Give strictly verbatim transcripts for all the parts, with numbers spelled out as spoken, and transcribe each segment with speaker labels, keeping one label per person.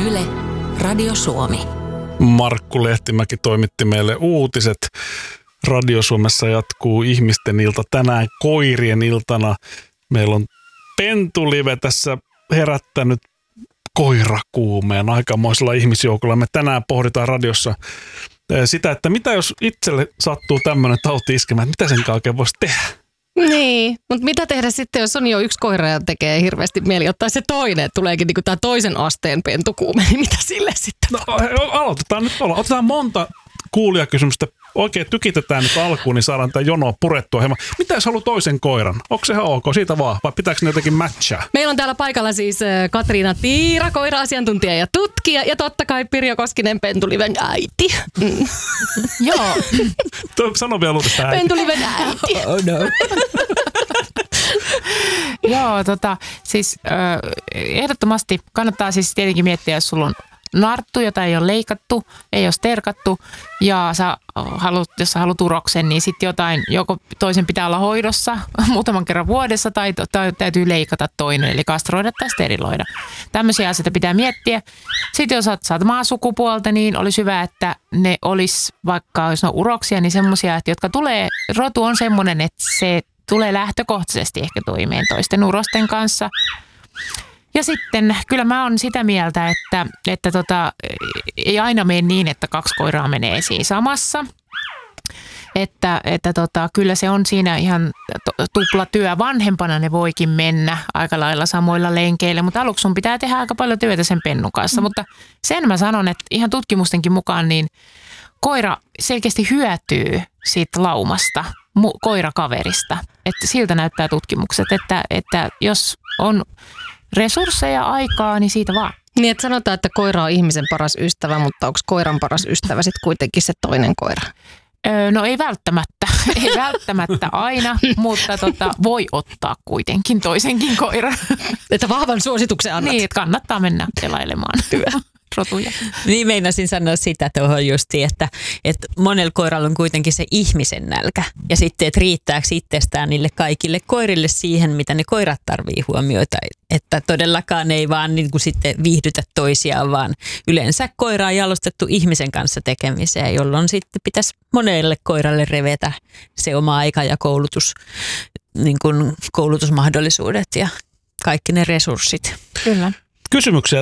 Speaker 1: Yle, Radio Suomi.
Speaker 2: Markku Lehtimäki toimitti meille uutiset. Radio Suomessa jatkuu ihmisten ilta tänään koirien iltana. Meillä on pentulive tässä herättänyt koirakuumeen aikamoisella ihmisjoukolla. Me tänään pohditaan radiossa sitä, että mitä jos itselle sattuu tämmöinen tauti iskemään, mitä sen kaiken voisi tehdä?
Speaker 3: Niin, mutta mitä tehdä sitten, jos on jo yksi koira ja tekee hirveästi mieli ottaa se toinen, tuleekin niinku tämä toisen asteen pentukuume, niin mitä sille sitten?
Speaker 2: No, aloitetaan nyt olla. Otetaan monta kuulijakysymystä. Oikein tykitetään nyt alkuun, niin saadaan tätä jonoa purettua hieman. Mitä jos haluaa toisen koiran? Onko se ihan ok? Siitä vaan. Vai pitääkö ne jotenkin matchaa?
Speaker 3: Meillä on täällä paikalla siis Katriina Tiira, koira-asiantuntija ja tutkija. Ja totta kai Pirjo Koskinen, pentuliven äiti. Mm.
Speaker 4: Joo.
Speaker 2: Sano vielä uudestaan äiti.
Speaker 3: Pentuliven äiti.
Speaker 4: Oh no. Joo, tota, siis äh, ehdottomasti kannattaa siis tietenkin miettiä, jos sulla on narttu, jota ei ole leikattu, ei ole sterkattu ja sä haluat, jos sä haluat uroksen, niin sitten jotain, joko toisen pitää olla hoidossa muutaman kerran vuodessa tai, tai täytyy leikata toinen, eli kastroida tai steriloida. Tämmöisiä asioita pitää miettiä. Sitten jos oot samaa sukupuolta, niin olisi hyvä, että ne olisi, vaikka jos on uroksia, niin semmoisia, että jotka tulee, rotu on semmoinen, että se tulee lähtökohtaisesti ehkä toimeen toisten urosten kanssa. Ja sitten kyllä mä oon sitä mieltä, että, että tota, ei aina mene niin, että kaksi koiraa menee siinä samassa. Että, että tota, kyllä se on siinä ihan tuplatyö. Vanhempana ne voikin mennä aika lailla samoilla lenkeillä, mutta aluksi sun pitää tehdä aika paljon työtä sen pennun kanssa. Mm. Mutta sen mä sanon, että ihan tutkimustenkin mukaan niin koira selkeästi hyötyy siitä laumasta, mu- koirakaverista. Että siltä näyttää tutkimukset, että, että jos on resursseja, aikaa, niin siitä vaan.
Speaker 3: Niin, että sanotaan, että koira on ihmisen paras ystävä, mutta onko koiran paras ystävä sitten kuitenkin se toinen koira?
Speaker 4: Öö, no ei välttämättä. Ei välttämättä aina, mutta tota, voi ottaa kuitenkin toisenkin koiran.
Speaker 3: Että vahvan suosituksen annat.
Speaker 4: Niin, että kannattaa mennä selailemaan rotuja.
Speaker 5: Niin meinasin sanoa sitä tuohon justi, että, että monella koiralla on kuitenkin se ihmisen nälkä. Ja sitten, että riittääkö itsestään niille kaikille koirille siihen, mitä ne koirat tarvii huomioita. Että todellakaan ei vaan niin kuin sitten viihdytä toisiaan, vaan yleensä koira on jalostettu ihmisen kanssa tekemiseen, jolloin sitten pitäisi monelle koiralle revetä se oma aika ja koulutus, niin kuin koulutusmahdollisuudet ja kaikki ne resurssit.
Speaker 4: Kyllä.
Speaker 2: Kysymyksiä.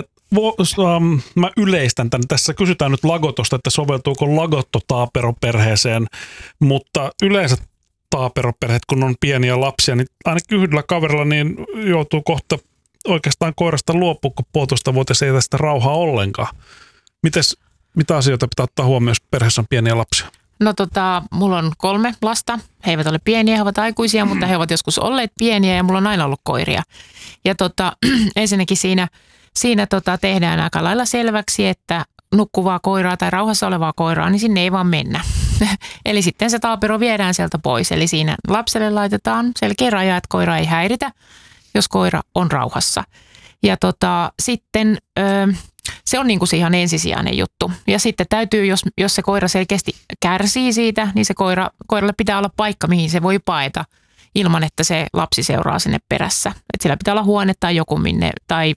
Speaker 2: Um, mä yleistän tämän. Tässä kysytään nyt lagotosta, että soveltuuko lagotto taaperoperheeseen, mutta yleensä taaperoperheet, kun on pieniä lapsia, niin ainakin yhdellä kaverilla niin joutuu kohta oikeastaan koirasta luopua, kun puolitoista vuotias ei tästä rauhaa ollenkaan. Mites, mitä asioita pitää ottaa huomioon, jos perheessä on pieniä lapsia?
Speaker 4: No tota, mulla on kolme lasta. He eivät ole pieniä, he ovat aikuisia, mutta he ovat joskus olleet pieniä ja mulla on aina ollut koiria. Ja tota, ensinnäkin siinä Siinä tota, tehdään aika lailla selväksi, että nukkuvaa koiraa tai rauhassa olevaa koiraa, niin sinne ei vaan mennä. Eli sitten se taapero viedään sieltä pois. Eli siinä lapselle laitetaan selkeä raja, että koira ei häiritä, jos koira on rauhassa. Ja tota, sitten ö, se on niin kuin se ihan ensisijainen juttu. Ja sitten täytyy, jos, jos se koira selkeästi kärsii siitä, niin se koira, koiralle pitää olla paikka, mihin se voi paeta ilman, että se lapsi seuraa sinne perässä. Että sillä pitää olla huone tai joku minne, tai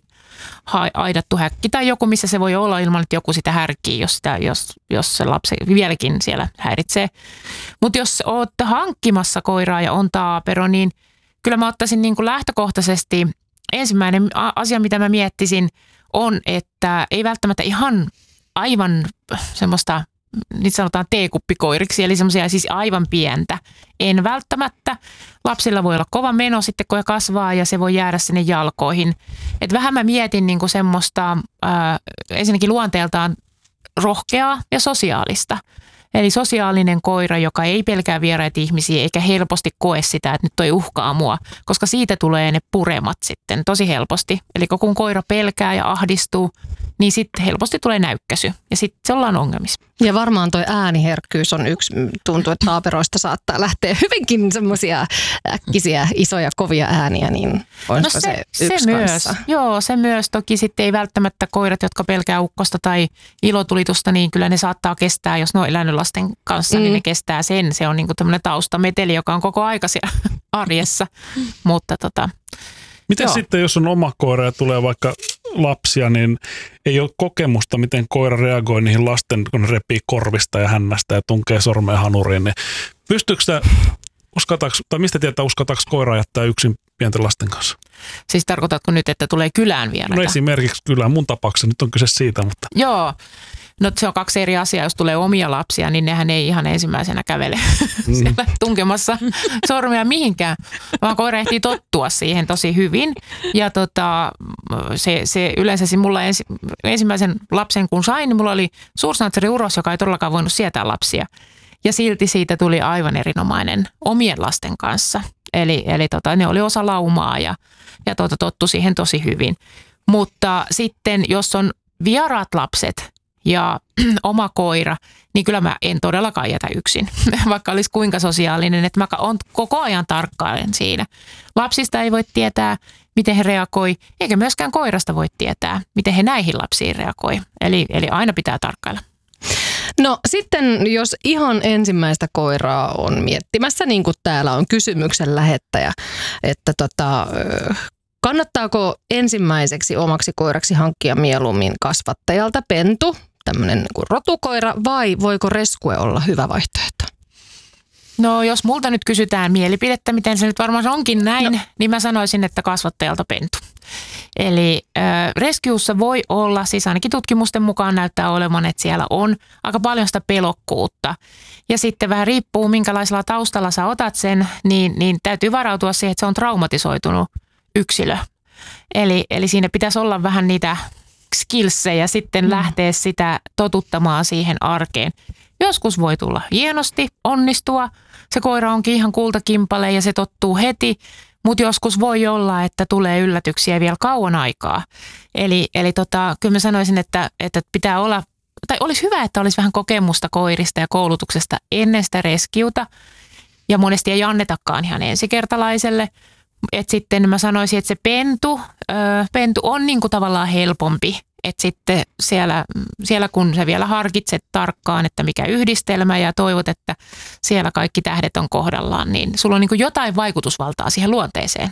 Speaker 4: aidattu häkki tai joku, missä se voi olla ilman, että joku sitä härkii, jos, sitä, jos, jos se lapsi vieläkin siellä häiritsee. Mutta jos olet hankkimassa koiraa ja on taapero, niin kyllä mä ottaisin niin kuin lähtökohtaisesti ensimmäinen asia, mitä mä miettisin, on, että ei välttämättä ihan aivan semmoista, nyt sanotaan teekuppikoiriksi, eli semmoisia siis aivan pientä. En välttämättä. Lapsilla voi olla kova meno sitten, kun he kasvaa ja se voi jäädä sinne jalkoihin. Et vähän mä mietin niinku semmoista ää, ensinnäkin luonteeltaan rohkeaa ja sosiaalista. Eli sosiaalinen koira, joka ei pelkää vieraita ihmisiä eikä helposti koe sitä, että nyt toi uhkaa mua, koska siitä tulee ne puremat sitten tosi helposti. Eli kun koira pelkää ja ahdistuu, niin sitten helposti tulee näykkäsy ja sitten se ollaan ongelmissa.
Speaker 3: Ja varmaan toi ääniherkkyys on yksi, tuntuu, että taaperoista saattaa lähteä hyvinkin semmoisia äkkisiä, isoja, kovia ääniä, niin olisiko no se, se yksi
Speaker 4: se
Speaker 3: kanssa?
Speaker 4: Myös. Joo, se myös. Toki sitten ei välttämättä koirat, jotka pelkää ukkosta tai ilotulitusta, niin kyllä ne saattaa kestää, jos ne on elänyt lasten kanssa, mm. niin ne kestää sen. Se on niinku tämmöinen taustameteli, joka on koko aika siellä arjessa, mutta tota...
Speaker 2: Miten sitten, jos on oma koira ja tulee vaikka lapsia, niin ei ole kokemusta, miten koira reagoi niihin lasten, kun ne repii korvista ja hännästä ja tunkee sormea hanuriin. Niin pystyykö sitä, tai mistä tietää, uskataanko koiraa jättää yksin pienten lasten kanssa?
Speaker 4: Siis tarkoitatko nyt, että tulee kylään vieraita?
Speaker 2: No esimerkiksi kylään. Mun tapauksessa nyt on kyse siitä, mutta...
Speaker 4: Joo. No se on kaksi eri asiaa. Jos tulee omia lapsia, niin nehän ei ihan ensimmäisenä kävele mm. siellä tunkemassa sormia mihinkään, vaan koira ehtii tottua siihen tosi hyvin. Ja tota, se, se yleensä siis mulla ensi, ensimmäisen lapsen kun sain, niin mulla oli suursnatsari uros, joka ei todellakaan voinut sietää lapsia. Ja silti siitä tuli aivan erinomainen omien lasten kanssa. Eli, eli tota, ne oli osa laumaa ja, ja tota, tottu siihen tosi hyvin. Mutta sitten jos on vieraat lapset ja oma koira, niin kyllä mä en todellakaan jätä yksin, vaikka olisi kuinka sosiaalinen, että mä on koko ajan tarkkailen siinä. Lapsista ei voi tietää, miten he reagoi, eikä myöskään koirasta voi tietää, miten he näihin lapsiin reagoi. Eli, eli aina pitää tarkkailla.
Speaker 3: No sitten, jos ihan ensimmäistä koiraa on miettimässä, niin kuin täällä on kysymyksen lähettäjä, että tota, kannattaako ensimmäiseksi omaksi koiraksi hankkia mieluummin kasvattajalta pentu, tämmöinen niin kuin rotukoira, vai voiko reskue olla hyvä vaihtoehto?
Speaker 4: No jos multa nyt kysytään mielipidettä, miten se nyt varmaan onkin näin, no. niin mä sanoisin, että kasvattajalta pentu. Eli äh, rescuessa voi olla, siis ainakin tutkimusten mukaan näyttää olevan, että siellä on aika paljon sitä pelokkuutta. Ja sitten vähän riippuu, minkälaisella taustalla sä otat sen, niin, niin täytyy varautua siihen, että se on traumatisoitunut yksilö. Eli, eli siinä pitäisi olla vähän niitä skillsejä sitten mm. lähteä sitä totuttamaan siihen arkeen. Joskus voi tulla hienosti, onnistua. Se koira onkin ihan kultakimpale ja se tottuu heti, mutta joskus voi olla, että tulee yllätyksiä vielä kauan aikaa. Eli, eli tota, kyllä mä sanoisin, että, että pitää olla, tai olisi hyvä, että olisi vähän kokemusta koirista ja koulutuksesta ennen sitä reskiuta. Ja monesti ei annetakaan ihan ensikertalaiselle. Että sitten mä sanoisin, että se pentu, ö, pentu on niinku tavallaan helpompi. Että sitten siellä, siellä, kun sä vielä harkitset tarkkaan, että mikä yhdistelmä ja toivot, että siellä kaikki tähdet on kohdallaan, niin sulla on niin kuin jotain vaikutusvaltaa siihen luonteeseen.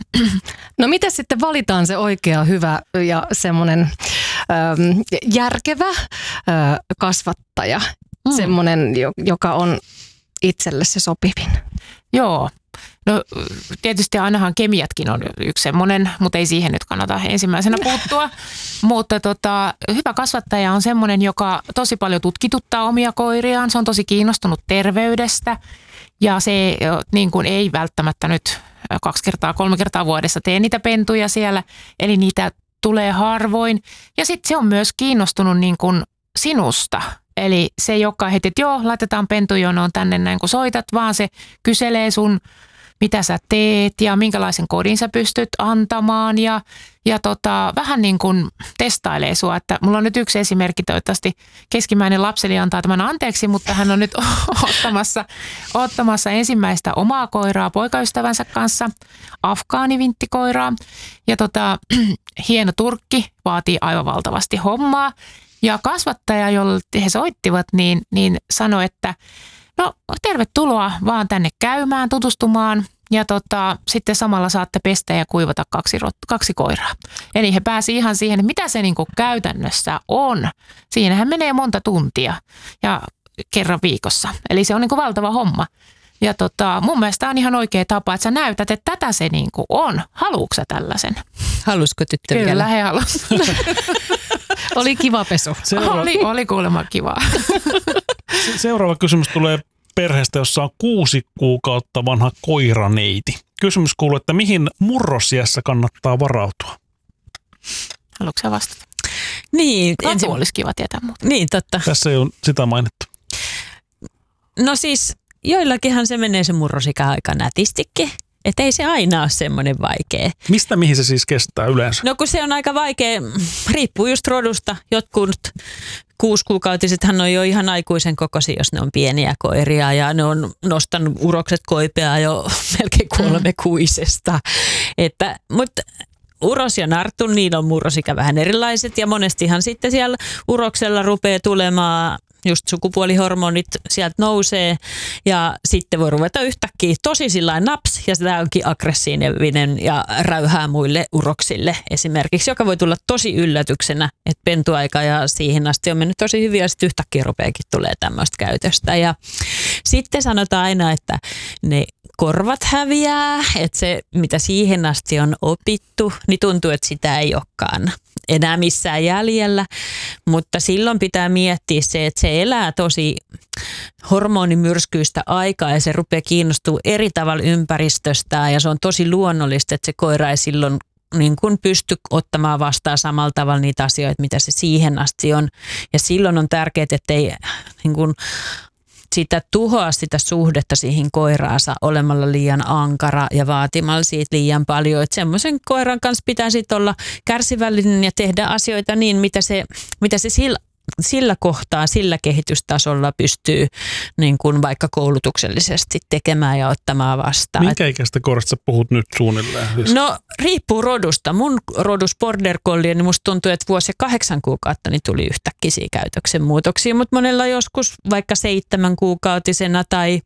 Speaker 3: No miten sitten valitaan se oikea, hyvä ja semmoinen ähm, järkevä äh, kasvattaja, mm. semmoinen, joka on itselle se sopivin?
Speaker 4: Joo. No tietysti ainahan kemiatkin on yksi semmoinen, mutta ei siihen nyt kannata ensimmäisenä puuttua. Mutta tota, hyvä kasvattaja on semmoinen, joka tosi paljon tutkituttaa omia koiriaan. Se on tosi kiinnostunut terveydestä ja se niin kuin ei välttämättä nyt kaksi kertaa, kolme kertaa vuodessa tee niitä pentuja siellä. Eli niitä tulee harvoin. Ja sitten se on myös kiinnostunut niin kuin sinusta. Eli se, joka heti, että joo, laitetaan pentujonoon tänne näin kun soitat, vaan se kyselee sun, mitä sä teet ja minkälaisen kodin sä pystyt antamaan ja, ja tota, vähän niin kuin testailee sua. Että mulla on nyt yksi esimerkki, toivottavasti keskimmäinen lapseli antaa tämän anteeksi, mutta hän on nyt ottamassa, ottamassa ensimmäistä omaa koiraa poikaystävänsä kanssa, afgaanivinttikoiraa. Ja tota, hieno turkki, vaatii aivan valtavasti hommaa. Ja kasvattaja, jolle he soittivat, niin, niin sanoi, että no tervetuloa vaan tänne käymään, tutustumaan ja tota, sitten samalla saatte pestä ja kuivata kaksi, kaksi koiraa. Eli he pääsi ihan siihen, että mitä se niinku käytännössä on. Siinähän menee monta tuntia ja kerran viikossa. Eli se on niinku valtava homma. Ja tota, mun mielestä on ihan oikea tapa, että sä näytät, että tätä se niinku on. Haluatko sä tällaisen?
Speaker 5: Halusko tyttö
Speaker 4: Kyllä,
Speaker 5: vielä?
Speaker 4: he halus.
Speaker 3: Oli kiva pesu.
Speaker 2: Seuraava,
Speaker 4: oli, oli kuulemma kivaa.
Speaker 2: seuraava kysymys tulee perheestä, jossa on kuusi kuukautta vanha koiraneiti. Kysymys kuuluu, että mihin murrosiässä kannattaa varautua?
Speaker 4: Haluatko sä vastata?
Speaker 5: Niin,
Speaker 4: ensi... olisi kiva tietää muuta.
Speaker 5: Niin, totta.
Speaker 2: Tässä ei ole sitä mainittu.
Speaker 5: No siis joillakinhan se menee se murrosikä aika nätistikin. Että ei se aina ole semmoinen vaikea.
Speaker 2: Mistä mihin se siis kestää yleensä?
Speaker 5: No kun se on aika vaikea, riippuu just rodusta. Jotkut kuusikuukautisethan on jo ihan aikuisen kokoisia, jos ne on pieniä koiria ja ne on nostanut urokset koipeaa jo melkein kolme kuisesta. Että, mutta uros ja narttu, niillä on murrosikä vähän erilaiset ja monestihan sitten siellä uroksella rupeaa tulemaan just sukupuolihormonit sieltä nousee ja sitten voi ruveta yhtäkkiä tosi sillain naps ja sitä onkin aggressiivinen ja räyhää muille uroksille esimerkiksi, joka voi tulla tosi yllätyksenä, että pentuaika ja siihen asti on mennyt tosi hyvin ja sitten yhtäkkiä rupeakin tulee tämmöistä käytöstä ja sitten sanotaan aina, että ne korvat häviää, että se mitä siihen asti on opittu, niin tuntuu, että sitä ei olekaan enää missään jäljellä, mutta silloin pitää miettiä se, että se elää tosi hormonimyrskyistä aikaa ja se rupeaa kiinnostua eri tavalla ympäristöstä ja se on tosi luonnollista, että se koira ei silloin niin kuin pysty ottamaan vastaan samalla tavalla niitä asioita, mitä se siihen asti on. Ja silloin on tärkeää, että ei niin kuin sitä tuhoa sitä suhdetta siihen koiraansa olemalla liian ankara ja vaatimalla siitä liian paljon. Että semmoisen koiran kanssa pitää sitten olla kärsivällinen ja tehdä asioita niin, mitä se, mitä se sillä, sillä kohtaa, sillä kehitystasolla pystyy niin kuin vaikka koulutuksellisesti tekemään ja ottamaan vastaan.
Speaker 2: Minkä ikäistä koirasta sä puhut nyt suunnilleen?
Speaker 5: No riippuu rodusta. Mun rodus Border Collie, niin musta tuntuu, että vuosi ja kahdeksan kuukautta niin tuli yhtäkkiä käytöksen muutoksia, mutta monella joskus vaikka seitsemän kuukautisena tai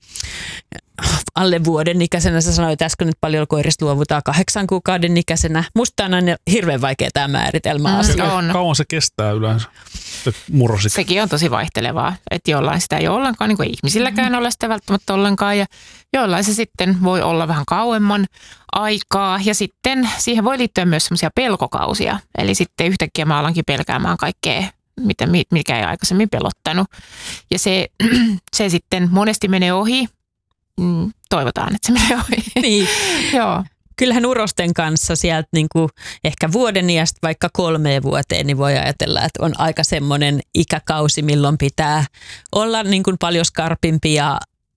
Speaker 5: alle vuoden ikäisenä. Sä sanoit äsken, että paljon koirista luovutaan kahdeksan kuukauden ikäisenä. Musta on aina hirveän vaikea tämä määritelmä asia.
Speaker 4: Mm, on.
Speaker 2: Kauan se kestää yleensä, murrosit?
Speaker 4: Sekin on tosi vaihtelevaa, että jollain sitä ei ole ollenkaan, niin kuin ihmisilläkään ole sitä välttämättä ollenkaan ja jollain se sitten voi olla vähän kauemman aikaa ja sitten siihen voi liittyä myös semmoisia pelkokausia. Eli sitten yhtäkkiä mä alankin pelkäämään kaikkea, mitä, mikä ei aikaisemmin pelottanut ja se, se sitten monesti menee ohi. Mm, toivotaan, että se menee ohi.
Speaker 5: Niin.
Speaker 4: Joo.
Speaker 5: Kyllähän urosten kanssa sieltä niin kuin ehkä vuoden iästä vaikka kolmeen vuoteen, niin voi ajatella, että on aika semmoinen ikäkausi, milloin pitää olla niin kuin paljon skarpimpi ja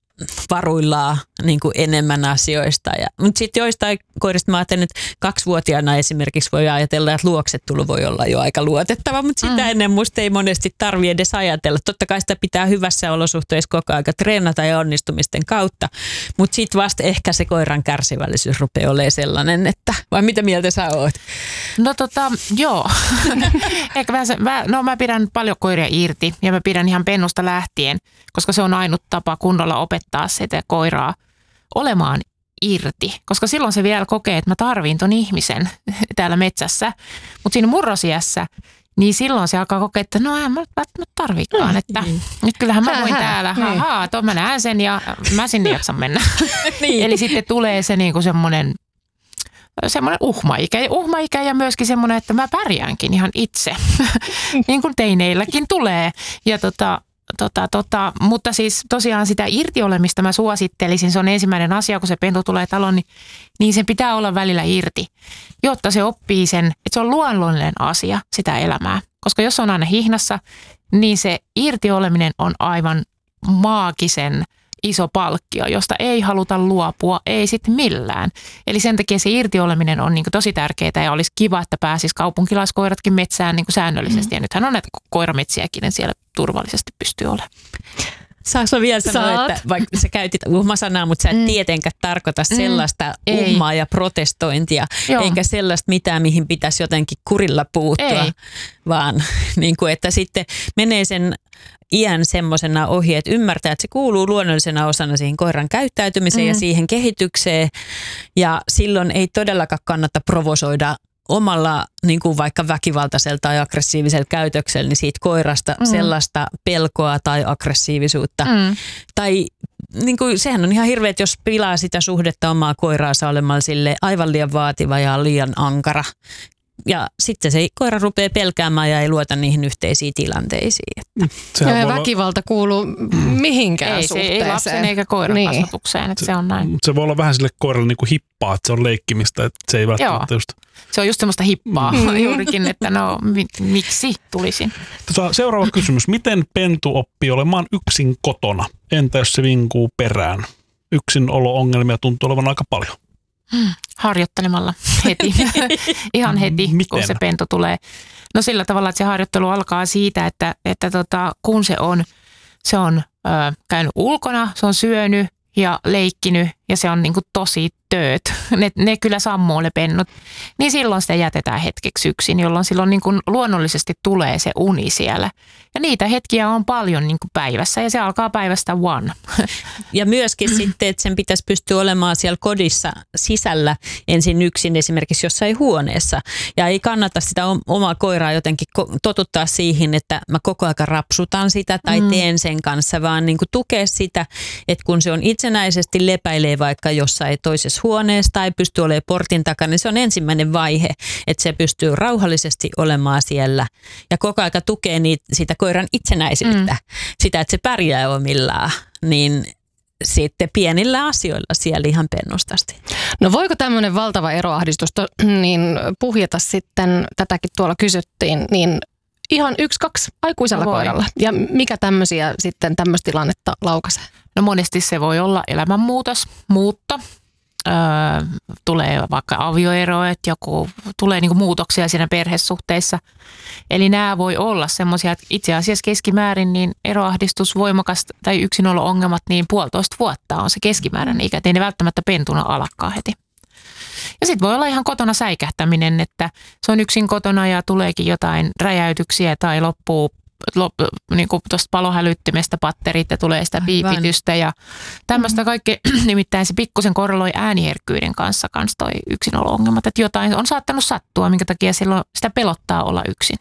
Speaker 5: varuillaan niin kuin enemmän asioista. Ja, mutta sitten joistain koirista mä ajattelen, että kaksivuotiaana esimerkiksi voi ajatella, että luoksettelu voi olla jo aika luotettava, mutta sitä mm. ennen musta ei monesti tarvitse edes ajatella. Totta kai sitä pitää hyvässä olosuhteissa koko ajan treenata ja onnistumisten kautta, mutta sitten vasta ehkä se koiran kärsivällisyys rupeaa olemaan sellainen, että vai mitä mieltä sä oot?
Speaker 4: No tota, joo. Ehkä vähän se, mä, no mä pidän paljon koiria irti ja mä pidän ihan pennusta lähtien, koska se on ainut tapa kunnolla opettaa sitä koiraa olemaan irti, koska silloin se vielä kokee, että mä tarviin ton ihmisen täällä metsässä, mutta siinä murrosiässä, niin silloin se alkaa kokea, että no en mä välttämättä tarvikaan, että nyt kyllähän mä voin täällä, hahaa, tuon mä näen sen ja mä sinne jaksan mennä. Niin. Eli sitten tulee se niinku semmoinen semmoinen uhmaikä ja uhmaikä ja myöskin semmoinen, että mä pärjäänkin ihan itse, niin kuin teineilläkin tulee ja tota, Tota, tota, mutta siis tosiaan sitä irtiolemista mä suosittelisin, se on ensimmäinen asia, kun se pentu tulee taloon, niin, niin sen pitää olla välillä irti, jotta se oppii sen, että se on luonnollinen asia sitä elämää. Koska jos on aina hihnassa, niin se irtioleminen on aivan maagisen iso palkkio, josta ei haluta luopua, ei sitten millään. Eli sen takia se irtioleminen on niinku tosi tärkeää ja olisi kiva, että pääsisi kaupunkilaiskoiratkin metsään niinku säännöllisesti. Mm. Ja nythän on näitä koirametsiäkin, niin siellä turvallisesti pystyy olemaan.
Speaker 5: Saanko vielä sanoa, Saat. että vaikka sä käytit uhmasanaa, mutta sä et mm. tietenkään tarkoita mm. sellaista uhmaa ja protestointia, Joo. eikä sellaista mitään, mihin pitäisi jotenkin kurilla puuttua, ei. vaan niin kuin, että sitten menee sen iän semmoisena ohi, että ymmärtää, että se kuuluu luonnollisena osana siihen koiran käyttäytymiseen mm. ja siihen kehitykseen ja silloin ei todellakaan kannata provosoida omalla niin kuin vaikka väkivaltaisella tai aggressiivisella käytöksellä niin siitä koirasta mm. sellaista pelkoa tai aggressiivisuutta. Mm. Tai niin kuin, sehän on ihan hirveä, että jos pilaa sitä suhdetta omaa koiraansa olemalla sille aivan liian vaativa ja liian ankara. Ja sitten se koira rupeaa pelkäämään ja ei luota niihin yhteisiin tilanteisiin.
Speaker 3: Joo, ja väkivalta kuuluu mihinkään
Speaker 4: ei,
Speaker 3: suhteeseen.
Speaker 4: Se ei lapsen eikä koiran niin. kasvatukseen, että se, se on näin.
Speaker 2: Se voi olla vähän sille koiralle niin kuin hippaa, että se on leikkimistä, että se ei välttämättä
Speaker 4: Joo.
Speaker 2: just...
Speaker 4: Se on just semmoista hippaa mm. juurikin, että no mi- miksi tulisin.
Speaker 2: Tota, seuraava kysymys. Miten pentu oppii olemaan yksin kotona? Entä jos se vinkuu perään? Yksinolo-ongelmia tuntuu olevan aika paljon.
Speaker 4: Hmm, harjoittelemalla heti, ihan heti,
Speaker 2: Miten?
Speaker 4: kun se pentu tulee. No sillä tavalla, että se harjoittelu alkaa siitä, että, että tota, kun se on, se on ö, käynyt ulkona, se on syönyt ja leikkinyt ja se on niin kuin tosi tööt, ne, ne kyllä sammuu ne pennut, niin silloin sitä jätetään hetkeksi yksin, jolloin silloin niin kuin luonnollisesti tulee se uni siellä. Ja niitä hetkiä on paljon niin kuin päivässä ja se alkaa päivästä one.
Speaker 5: Ja myöskin sitten, että sen pitäisi pystyä olemaan siellä kodissa sisällä ensin yksin esimerkiksi jossain huoneessa. Ja ei kannata sitä omaa koiraa jotenkin totuttaa siihen, että mä koko ajan rapsutan sitä tai teen sen kanssa, vaan niin kuin tukea sitä, että kun se on itsenäisesti lepäilee vaikka jossain toisessa huoneessa tai pystyy olemaan portin takana, niin se on ensimmäinen vaihe, että se pystyy rauhallisesti olemaan siellä ja koko ajan tukee niitä, sitä koiran itsenäisyyttä, mm. sitä, että se pärjää omillaan, niin sitten pienillä asioilla siellä ihan pennustasti.
Speaker 3: No voiko tämmöinen valtava eroahdistus to, niin puhjeta sitten, tätäkin tuolla kysyttiin, niin ihan yksi, kaksi aikuisella
Speaker 4: no
Speaker 3: koiralla. Ja mikä tämmöisiä sitten tämmöistä tilannetta laukaisee?
Speaker 4: No monesti se voi olla elämänmuutos, muutto. Öö, tulee vaikka avioero, että joku tulee niinku muutoksia siinä perhesuhteissa. Eli nämä voi olla semmoisia, että itse asiassa keskimäärin niin eroahdistus, voimakas tai yksinolo-ongelmat, niin puolitoista vuotta on se keskimääräinen ikä, ettei ne välttämättä pentuna alakkaan heti. Ja sitten voi olla ihan kotona säikähtäminen, että se on yksin kotona ja tuleekin jotain räjäytyksiä tai loppuu lop, niin kuin tuosta palohälyttimestä patterit ja tulee sitä piipitystä ja tämmöistä mm-hmm. kaikkea. Nimittäin se pikkusen korreloi ääniherkkyyden kanssa kans toi yksinolo-ongelmat, että jotain on saattanut sattua, minkä takia silloin sitä pelottaa olla yksin.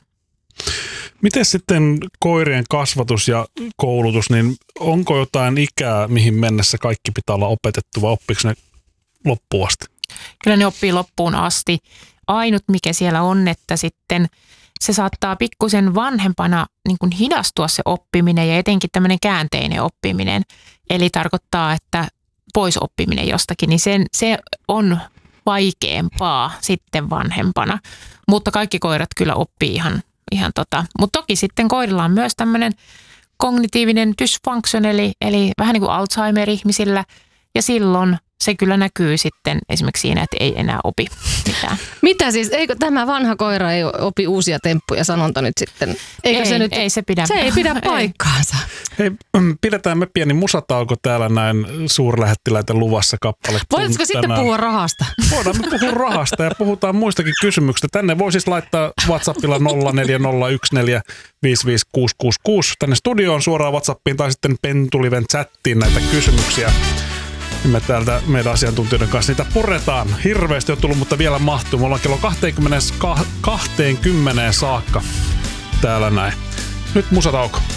Speaker 2: Miten sitten koirien kasvatus ja koulutus, niin onko jotain ikää, mihin mennessä kaikki pitää olla opetettu vai oppiko ne loppuun asti?
Speaker 4: Kyllä ne oppii loppuun asti. Ainut mikä siellä on, että sitten se saattaa pikkusen vanhempana niin kuin hidastua se oppiminen ja etenkin tämmöinen käänteinen oppiminen. Eli tarkoittaa, että pois oppiminen jostakin, niin sen, se on vaikeampaa sitten vanhempana. Mutta kaikki koirat kyllä oppii ihan, ihan tota. Mutta toki sitten koirilla on myös tämmöinen kognitiivinen dysfunction, eli, eli vähän niin kuin Alzheimer-ihmisillä ja silloin se kyllä näkyy sitten esimerkiksi siinä, että ei enää opi mitään.
Speaker 3: Mitä siis? Eikö tämä vanha koira ei opi uusia temppuja, sanonta nyt sitten? Eikö
Speaker 4: ei,
Speaker 3: se nyt?
Speaker 4: Ei se pidä.
Speaker 3: Se ei pidä paikkaansa.
Speaker 2: Hei, pidetään me pieni musatauko täällä näin suurlähettiläiden luvassa kappale.
Speaker 3: Voitko sitten puhua rahasta?
Speaker 2: Voidaan me puhua rahasta ja puhutaan muistakin kysymyksistä. Tänne voi siis laittaa WhatsAppilla nolla neljä nolla yksi neljä viisi viisi kuusi kuusi kuusi tänne studioon suoraan WhatsAppiin tai sitten Pentuliven chattiin näitä kysymyksiä. Me täältä meidän asiantuntijoiden kanssa niitä puretaan. Hirveästi on tullut, mutta vielä mahtuu. Me ollaan kello kaksikymmentä saakka täällä näin. Nyt musatauko.